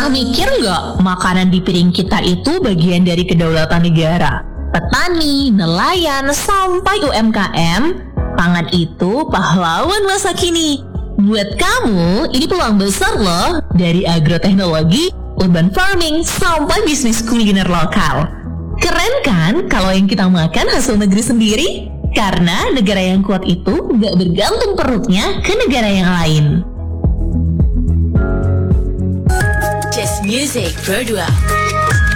Pernah mikir nggak makanan di piring kita itu bagian dari kedaulatan negara? Petani, nelayan, sampai UMKM, pangan itu pahlawan masa kini. Buat kamu, ini peluang besar loh, dari agroteknologi, urban farming, sampai bisnis kuliner lokal. Keren kan kalau yang kita makan hasil negeri sendiri? Karena negara yang kuat itu nggak bergantung perutnya ke negara yang lain. Just Music Berdua.